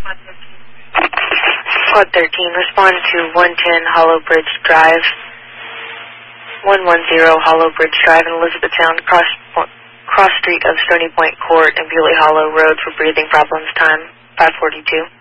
Quad 13, respond to 110 Hollow Bridge Drive, 110 Hollow Bridge Drive in Elizabethtown, cross street of Stony Point Court and Bewley Hollow Road for breathing problems, time 5:42.